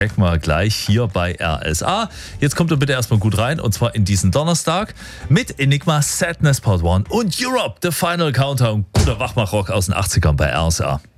Checken wir gleich hier bei RSA. Jetzt kommt ihr bitte erstmal gut rein und zwar in diesen Donnerstag mit Enigma, Sadness Part 1 und Europe, The Final Countdown. Guter Wachmachrock aus den 80ern bei RSA.